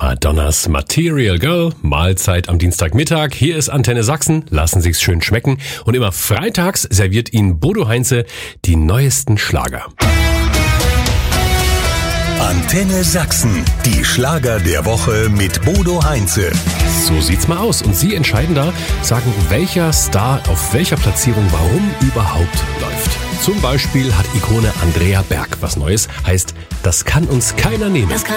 Madonnas Material Girl, Mahlzeit am Dienstagmittag. Hier ist Antenne Sachsen, lassen Sich's schön schmecken. Und immer freitags serviert Ihnen Bodo Heinze die neuesten Schlager. Antenne Sachsen, die Schlager der Woche mit Bodo Heinze. So sieht's mal aus. Und Sie entscheiden da, sagen, welcher Star auf welcher Platzierung warum überhaupt läuft. Zum Beispiel hat Ikone Andrea Berg was Neues, heißt, das kann uns keiner nehmen.